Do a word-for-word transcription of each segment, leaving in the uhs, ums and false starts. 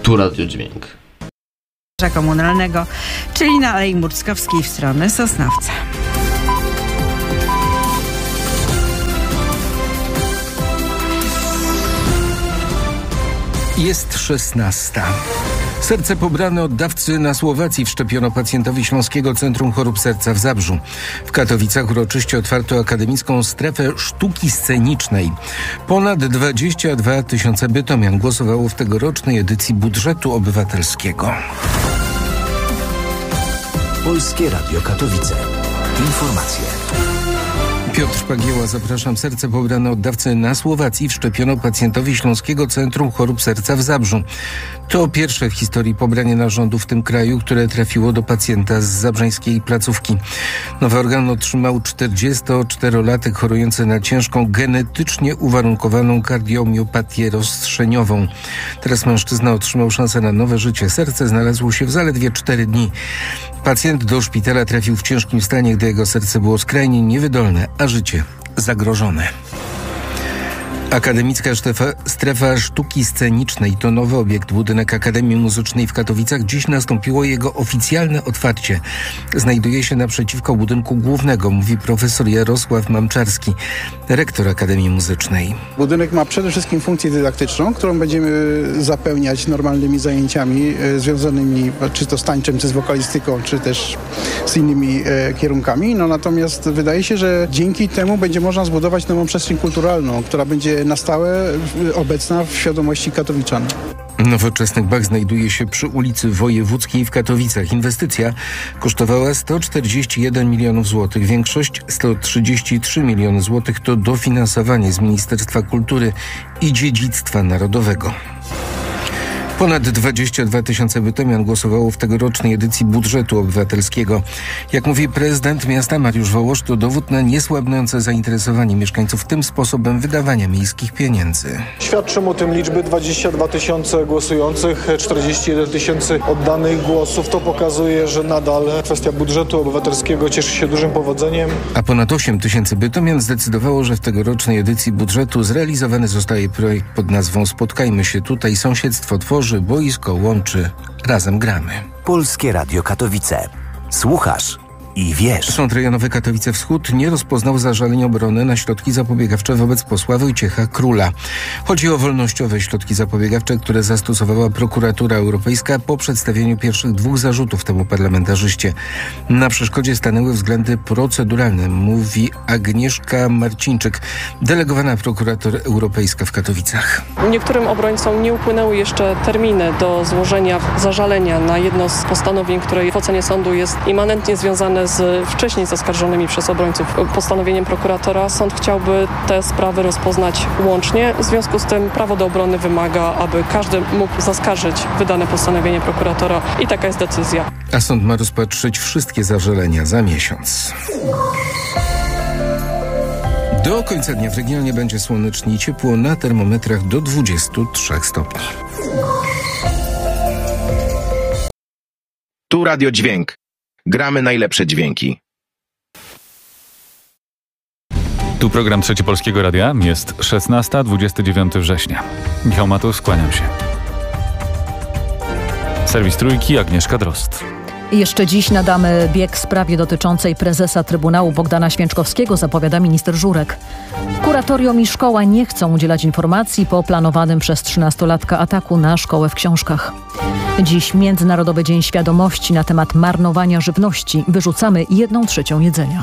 Tu Radio Dźwięk. Komunalnego, czyli na Alei Murczkowskiej w stronę Sosnowca. Jest szesnasta. Serce pobrane od dawcy na Słowacji wszczepiono pacjentowi Śląskiego Centrum Chorób Serca w Zabrzu. W Katowicach uroczyście otwarto akademicką strefę sztuki scenicznej. Ponad dwadzieścia dwa tysiące bytomian głosowało w tegorocznej edycji budżetu obywatelskiego. Polskie Radio Katowice. Informacje. Piotr Pagieła, zapraszam. Serce pobrane od dawcy na Słowacji wszczepiono pacjentowi Śląskiego Centrum Chorób Serca w Zabrzu. To pierwsze w historii pobranie narządu w tym kraju, które trafiło do pacjenta z zabrzeńskiej placówki. Nowy organ otrzymał czterdziestoczterolatek chorujący na ciężką, genetycznie uwarunkowaną kardiomiopatię rozstrzeniową. Teraz mężczyzna otrzymał szansę na nowe życie. Serce znalazło się w zaledwie cztery dni. Pacjent do szpitala trafił w ciężkim stanie, gdy jego serce było skrajnie niewydolne, a życie zagrożone. Akademicka strefa, strefa sztuki scenicznej to nowy obiekt, budynek Akademii Muzycznej w Katowicach. Dziś nastąpiło jego oficjalne otwarcie. Znajduje się naprzeciwko budynku głównego, mówi profesor Jarosław Mamczarski, rektor Akademii Muzycznej. Budynek ma przede wszystkim funkcję dydaktyczną, którą będziemy zapełniać normalnymi zajęciami e, związanymi czy to z tańczem, czy z wokalistyką, czy też z innymi e, kierunkami. No natomiast wydaje się, że dzięki temu będzie można zbudować nową przestrzeń kulturalną, która będzie na stałe obecna w świadomości katowiczan. Nowoczesny Bach znajduje się przy ulicy Wojewódzkiej w Katowicach. Inwestycja kosztowała sto czterdzieści jeden milionów złotych. Większość, sto trzydzieści trzy miliony złotych, to dofinansowanie z Ministerstwa Kultury i Dziedzictwa Narodowego. Ponad dwadzieścia dwa tysiące bytomian głosowało w tegorocznej edycji budżetu obywatelskiego. Jak mówi prezydent miasta Mariusz Wołosz, to dowód na niesłabnące zainteresowanie mieszkańców tym sposobem wydawania miejskich pieniędzy. Świadczą o tym liczby dwadzieścia dwa tysiące głosujących, czterdzieści jeden tysięcy oddanych głosów. To pokazuje, że nadal kwestia budżetu obywatelskiego cieszy się dużym powodzeniem. A ponad osiem tysięcy bytomian zdecydowało, że w tegorocznej edycji budżetu zrealizowany zostaje projekt pod nazwą Spotkajmy się tutaj, sąsiedztwo tworzy, boisko łączy, razem gramy. Polskie Radio Katowice. Słuchasz i wiesz. Sąd Rejonowy Katowice Wschód nie rozpoznał zażaleń obrony na środki zapobiegawcze wobec posła Wojciecha Króla. Chodzi o wolnościowe środki zapobiegawcze, które zastosowała prokuratura europejska po przedstawieniu pierwszych dwóch zarzutów temu parlamentarzyście. Na przeszkodzie stanęły względy proceduralne, mówi Agnieszka Marcińczyk, delegowana prokurator europejska w Katowicach. Niektórym obrońcom nie upłynęły jeszcze terminy do złożenia zażalenia na jedno z postanowień, które w ocenie sądu jest immanentnie związane z wcześniej zaskarżonymi przez obrońców postanowieniem prokuratora. Sąd chciałby te sprawy rozpoznać łącznie. W związku z tym prawo do obrony wymaga, aby każdy mógł zaskarżyć wydane postanowienie prokuratora i taka jest decyzja. A sąd ma rozpatrzyć wszystkie zażalenia za miesiąc. Do końca dnia w regionie będzie słonecznie i ciepło, na termometrach do dwudziestu trzech stopni. Tu Radio Dźwięk. Gramy najlepsze dźwięki. Tu program Trzeci Polskiego Radia. Jest szesnasta, dwudziestego dziewiątego września. Michał Matusz, kłaniam się. Serwis Trójki, Agnieszka Drozd. Jeszcze dziś nadamy bieg sprawie dotyczącej prezesa Trybunału Bogdana Święczkowskiego, zapowiada minister Żurek. Kuratorium i szkoła nie chcą udzielać informacji po planowanym przez trzynastolatka ataku na szkołę w Książkach. Dziś Międzynarodowy Dzień Świadomości na temat marnowania żywności. Wyrzucamy jedną trzecią jedzenia.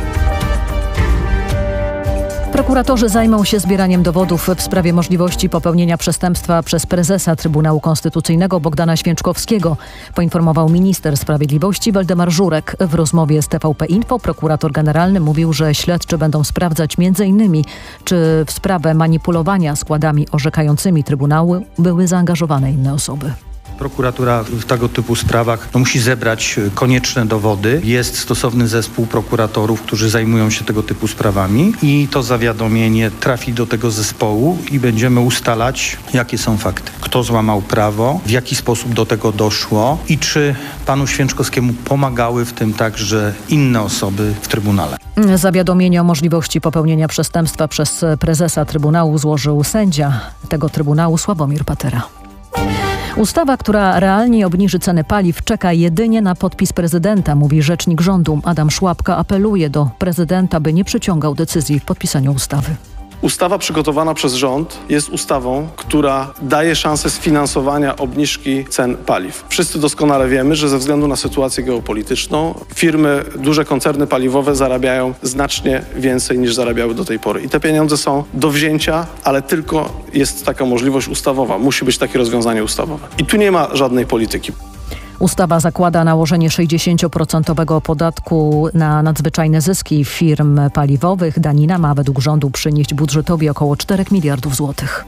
Prokuratorzy zajmą się zbieraniem dowodów w sprawie możliwości popełnienia przestępstwa przez prezesa Trybunału Konstytucyjnego Bogdana Święczkowskiego, poinformował minister sprawiedliwości Waldemar Żurek. W rozmowie z T V P Info prokurator generalny mówił, że śledczy będą sprawdzać między innymi, czy w sprawę manipulowania składami orzekającymi Trybunału były zaangażowane inne osoby. Prokuratura w tego typu sprawach no, musi zebrać konieczne dowody. Jest stosowny zespół prokuratorów, którzy zajmują się tego typu sprawami i to zawiadomienie trafi do tego zespołu i będziemy ustalać, jakie są fakty. Kto złamał prawo, w jaki sposób do tego doszło i czy panu Święczkowskiemu pomagały w tym także inne osoby w Trybunale. Zawiadomienie o możliwości popełnienia przestępstwa przez prezesa Trybunału złożył sędzia tego Trybunału Sławomir Patera. Ustawa, która realnie obniży ceny paliw, czeka jedynie na podpis prezydenta, mówi rzecznik rządu. Adam Szłapka apeluje do prezydenta, by nie przyciągał decyzji w podpisaniu ustawy. Ustawa przygotowana przez rząd jest ustawą, która daje szansę sfinansowania obniżki cen paliw. Wszyscy doskonale wiemy, że ze względu na sytuację geopolityczną firmy, duże koncerny paliwowe zarabiają znacznie więcej niż zarabiały do tej pory. I te pieniądze są do wzięcia, ale tylko jest taka możliwość ustawowa. Musi być takie rozwiązanie ustawowe. I tu nie ma żadnej polityki. Ustawa zakłada nałożenie sześćdziesięcioprocentowego podatku na nadzwyczajne zyski firm paliwowych. Danina ma według rządu przynieść budżetowi około czterech miliardów złotych.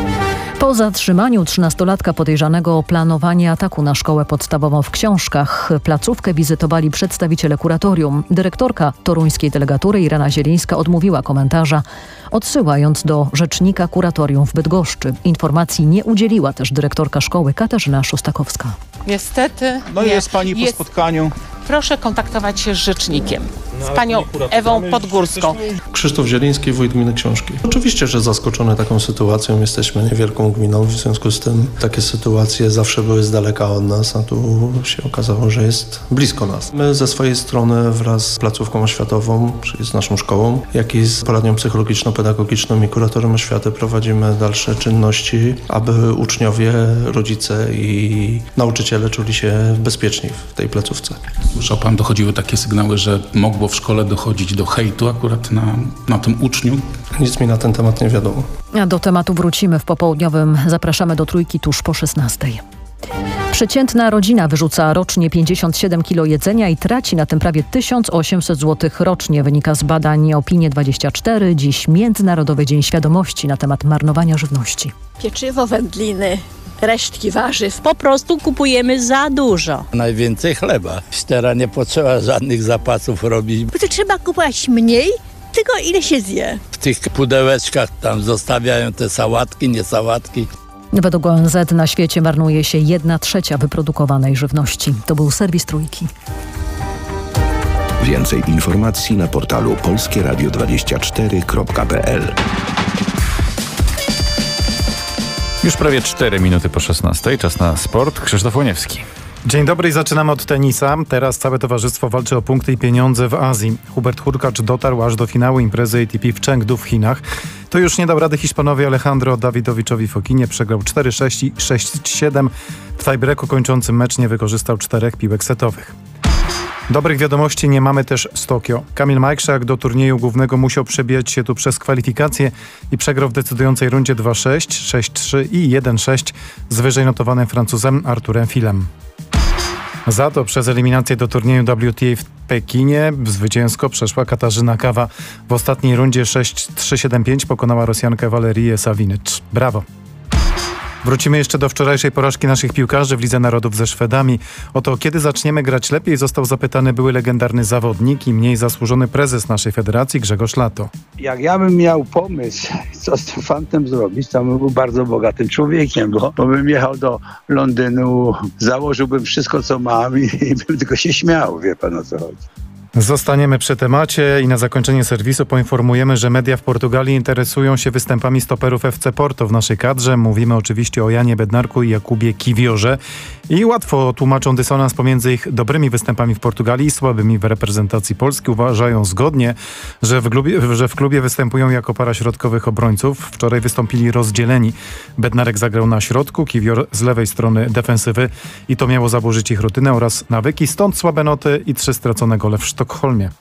Po zatrzymaniu trzynastolatka podejrzanego o planowanie ataku na szkołę podstawową w Książkach placówkę wizytowali przedstawiciele kuratorium. Dyrektorka toruńskiej delegatury Irena Zielińska odmówiła komentarza, odsyłając do rzecznika kuratorium w Bydgoszczy. Informacji nie udzieliła też dyrektorka szkoły Katarzyna Szostakowska. Niestety. No nie. jest pani po jest... spotkaniu. Proszę kontaktować się z rzecznikiem, z panią Ewą Podgórską. Krzysztof Zieliński, wójt gminy Książki. Oczywiście, że zaskoczony taką sytuacją. Jesteśmy niewielką gminą, w związku z tym takie sytuacje zawsze były z daleka od nas, a tu się okazało, że jest blisko nas. My ze swojej strony wraz z placówką oświatową, czyli z naszą szkołą, jak i z poradnią psychologiczno-pedagogiczną i kuratorem oświaty prowadzimy dalsze czynności, aby uczniowie, rodzice i nauczyciele czuli się bezpieczni w tej placówce. Słyszał pan, dochodziły takie sygnały, że mogło w szkole dochodzić do hejtu akurat na, na tym uczniu? Nic mi na ten temat nie wiadomo. A do tematu wrócimy w popołudniowym. Zapraszamy do Trójki tuż po szesnastej. Przeciętna rodzina wyrzuca rocznie pięćdziesiąt siedem kilo jedzenia i traci na tym prawie tysiąc osiemset złotych rocznie. Wynika z badań Opinie dwadzieścia cztery. Dziś Międzynarodowy Dzień Świadomości na temat marnowania żywności. Pieczywo, wędliny, resztki warzyw. Po prostu kupujemy za dużo. Najwięcej chleba. Teraz nie potrzeba żadnych zapasów robić. Bo to trzeba kupować mniej, tylko ile się zje. W tych pudełeczkach tam zostawiają te sałatki, nie sałatki. Według O N Z na świecie marnuje się jedna trzecia wyprodukowanej żywności. To był serwis Trójki. Więcej informacji na portalu polskie radio dwadzieścia cztery kropka p l. Już prawie cztery minuty po szesnastej. Czas na sport. Krzysztof Łoniewski. Dzień dobry i zaczynamy od tenisa. Teraz całe towarzystwo walczy o punkty i pieniądze w Azji. Hubert Hurkacz dotarł aż do finału imprezy A T P w Chengdu w Chinach. To już nie dał rady Hiszpanowi Alejandro Dawidowiczowi Fokinie. Przegrał cztery sześć i sześć siedem. W tiebreaku kończącym mecz nie wykorzystał czterech piłek setowych. Dobrych wiadomości nie mamy też z Tokio. Kamil Majkrzak do turnieju głównego musiał przebijać się tu przez kwalifikacje i przegrał w decydującej rundzie dwa sześć, sześć trzy i jeden sześć z wyżej notowanym Francuzem Arturem Filem. Za to przez eliminację do turnieju W T A w Pekinie zwycięsko przeszła Katarzyna Kawa. W ostatniej rundzie sześć trzy siedem pięć pokonała Rosjankę Walerię Savinycz. Brawo! Wrócimy jeszcze do wczorajszej porażki naszych piłkarzy w Lidze Narodów ze Szwedami. O to, kiedy zaczniemy grać lepiej, został zapytany były legendarny zawodnik i mniej zasłużony prezes naszej federacji Grzegorz Lato. Jak ja bym miał pomysł, co z tym fantem zrobić, to bym był bardzo bogatym człowiekiem, bo, bo bym jechał do Londynu, założyłbym wszystko, co mam i, i bym tylko się śmiał, wie pan, o co chodzi. Zostaniemy przy temacie i na zakończenie serwisu poinformujemy, że media w Portugalii interesują się występami stoperów F C Porto w naszej kadrze. Mówimy oczywiście o Janie Bednarku i Jakubie Kiwiorze. I łatwo tłumaczą dysonans pomiędzy ich dobrymi występami w Portugalii i słabymi w reprezentacji Polski. Uważają zgodnie, że w klubie, że w klubie występują jako para środkowych obrońców. Wczoraj wystąpili rozdzieleni. Bednarek zagrał na środku, Kiwior z lewej strony defensywy i to miało zaburzyć ich rutynę oraz nawyki. Stąd słabe noty i trzy stracone gole w Sztokholmie.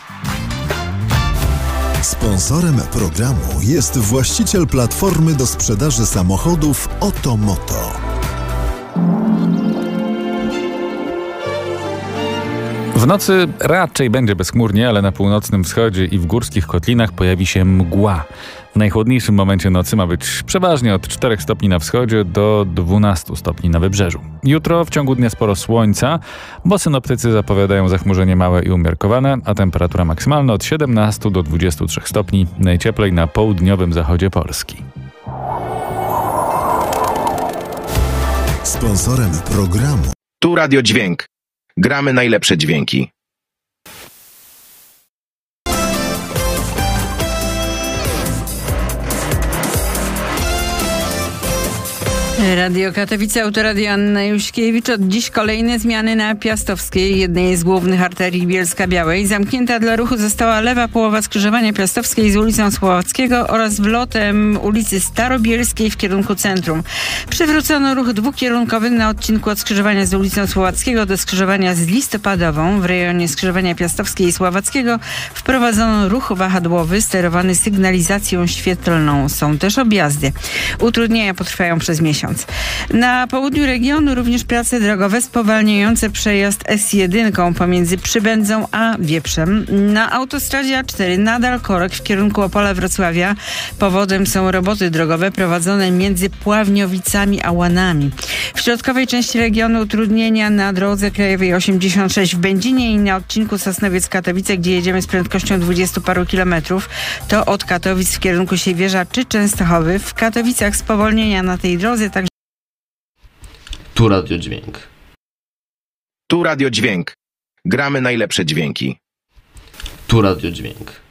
Sponsorem programu jest właściciel platformy do sprzedaży samochodów Otomoto. W nocy raczej będzie bezchmurnie, ale na północnym wschodzie i w górskich kotlinach pojawi się mgła. W najchłodniejszym momencie nocy ma być przeważnie od czterech stopni na wschodzie do dwunastu stopni na wybrzeżu. Jutro w ciągu dnia sporo słońca, bo synoptycy zapowiadają zachmurzenie małe i umiarkowane, a temperatura maksymalna od siedemnastu do dwudziestu trzech stopni, najcieplej na południowym zachodzie Polski. Sponsorem programu Tu Radio Dźwięk. Gramy najlepsze dźwięki. Radio Katowice, Autoradio Anna Juśkiewicz. Od dziś kolejne zmiany na Piastowskiej, jednej z głównych arterii Bielska-Białej. Zamknięta dla ruchu została lewa połowa skrzyżowania Piastowskiej z ulicą Słowackiego oraz wlotem ulicy Starobielskiej w kierunku centrum. Przywrócono ruch dwukierunkowy na odcinku od skrzyżowania z ulicą Słowackiego do skrzyżowania z Listopadową. W rejonie skrzyżowania Piastowskiej i Słowackiego wprowadzono ruch wahadłowy sterowany sygnalizacją świetlną. Są też objazdy. Utrudnienia potrwają przez miesiąc. Na południu regionu również prace drogowe spowalniające przejazd S jeden pomiędzy Przybędzą a Wieprzem. Na autostradzie A cztery nadal korek w kierunku Opola Wrocławia. Powodem są roboty drogowe prowadzone między Pławniowicami a Łanami. W środkowej części regionu utrudnienia na drodze krajowej osiemdziesiąt sześć w Będzinie i na odcinku Sosnowiec-Katowice, gdzie jedziemy z prędkością dwudziestu paru kilometrów. To od Katowic w kierunku Siewierza czy Częstochowy. W Katowicach spowolnienia na tej drodze, także Tu Radio Dźwięk. Tu Radio Dźwięk. Gramy najlepsze dźwięki. Tu Radio Dźwięk.